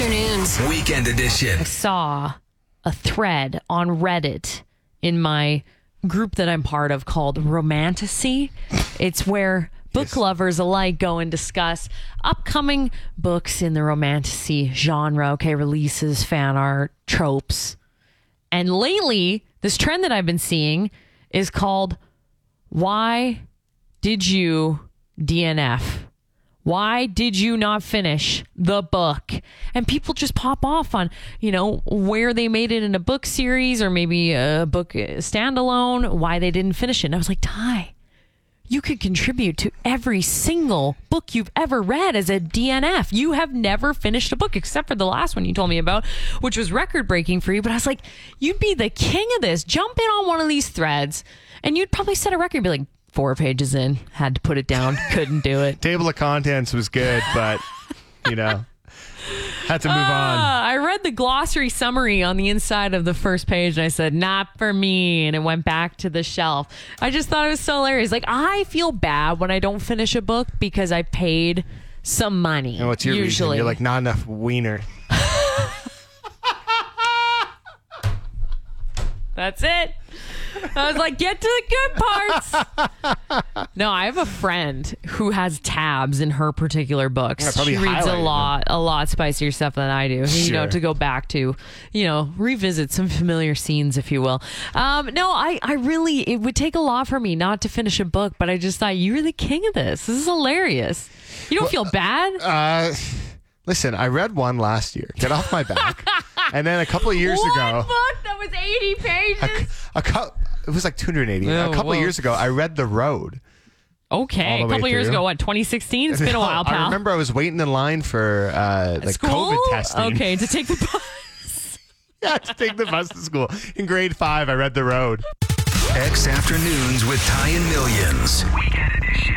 Afternoons. Weekend edition. I saw a thread on Reddit in my group that I'm part of called Romantasy. It's where book lovers alike go and discuss upcoming books in the romantasy genre, releases, fan art, tropes. And lately, this trend that I've been seeing is called Why Did You DNF? Why did you not finish the book? And people just pop off on, where they made it in a book series or maybe a book standalone, why they didn't finish it. And I was like, Ty, you could contribute to every single book you've ever read as a DNF. You have never finished a book except for the last one you told me about, which was record breaking for you. But I was like, you'd be the king of this. Jump in on one of these threads and you'd probably set a record and be like, 4 pages in, had to put it down, couldn't do it. Table of contents was good, but, had to move on. I read the glossary summary on the inside of the first page and I said, not for me. And it went back to the shelf. I just thought it was so hilarious. Like, I feel bad when I don't finish a book because I paid some money. And what's your reason? You're like, not enough wiener. That's it. I was like, get to the good parts. No, I have a friend who has tabs in her particular books. She reads a lot spicier stuff than I do. Sure. To go back to, revisit some familiar scenes, if you will. No, I really, it would take a lot for me not to finish a book, but I just thought, you're the king of this. This is hilarious. You don't feel bad? Listen, I read one last year. Get off my back. And then a couple of years ago, one book that was 80 pages. It was like 280. A couple of years ago, I read The Road. Okay, a couple of years ago, what, 2016? It's been a while, pal. I remember I was waiting in line for COVID testing. Okay, to take the bus. Yeah, to take the bus to school. In grade 5, I read The Road. X Afternoons with Ty and Millions. Weekend edition.